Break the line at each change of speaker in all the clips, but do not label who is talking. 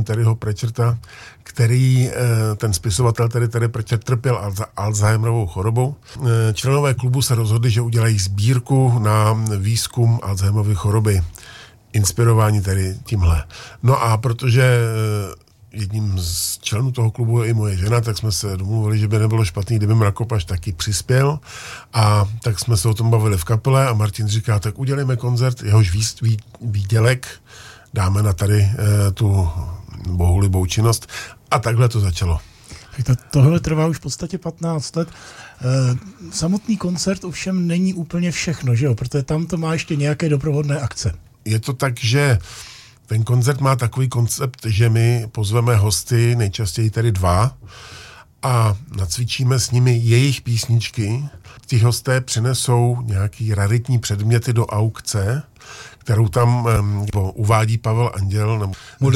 Terryho Pratcherta, který ten spisovatel Terry Pratchett trpěl Alzheimerovou chorobou. Členové klubu se rozhodli, že udělají sbírku na výzkum Alzheimerovy choroby. Inspirování tedy tímhle. No a protože jedním z členů toho klubu je i moje žena, tak jsme se domluvili, že by nebylo špatný, kdyby Mrakopaš taky přispěl, a tak jsme se o tom bavili v kapele a Martin říká, tak udělejme koncert, jehož výdělek dáme na tady tu bohulibou činnost, a takhle to začalo.
Tohle trvá už v podstatě 15 let. Samotný koncert ovšem není úplně všechno, že jo? Protože tam to má ještě nějaké doprovodné akce.
Je to tak, že ten koncert má takový koncept, že my pozveme hosty, nejčastěji tedy 2, a nacvičíme s nimi jejich písničky. Ti hosté přinesou nějaký raritní předměty do aukce, kterou tam uvádí Pavel Anděl.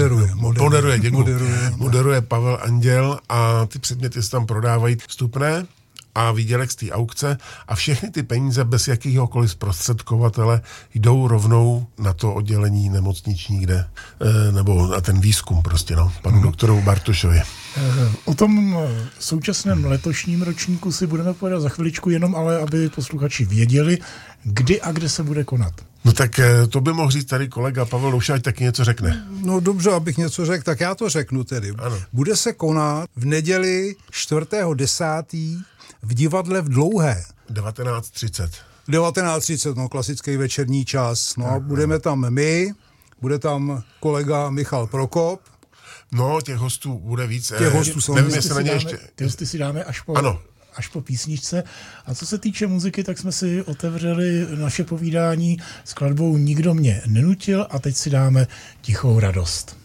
Moderuje Pavel Anděl, a ty předměty se tam prodávají vstupné a výdělek z té aukce, a všechny ty peníze bez jakýhokoliv zprostředkovatele jdou rovnou na to oddělení nemocniční, nebo na ten výzkum prostě, panu doktoru Bartošovi.
O tom současném letošním ročníku si budeme povědět za chviličku, jenom ale aby posluchači věděli, kdy a kde se bude konat.
No tak to by mohl říct tady kolega Pavel Louša, ať taky něco řekne.
No dobře, abych něco řekl, tak já to řeknu tedy.
Ano.
Bude se konat v neděli 4.10. v divadle v Dlouhé. 19:30, klasický večerní čas. No, budeme tam my, bude tam kolega Michal Prokop.
No, těch hostů bude víc.
Těch hostů jsou.
Nevím, jestli na ně ještě...
Ty hosty si dáme až po písničce. A co se týče muziky, tak jsme si otevřeli naše povídání skladbou Nikdo mě nenutil, a teď si dáme Tichou radost.